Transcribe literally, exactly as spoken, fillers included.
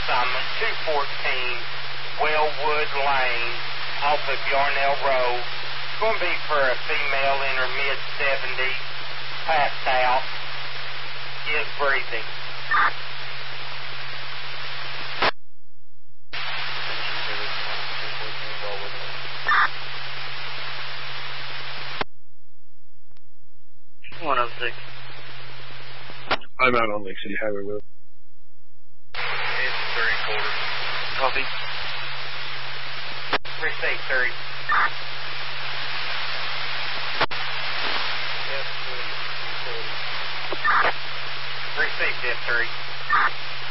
assignment, two fourteen Wellwood Lane off of Yarnell Road. It's going to be for a female in her mid-seventies, passed out, is breathing. one oh six. I'm out on Lake City Highway Road. It's three quarters. Copy. Receive three. Receive F three.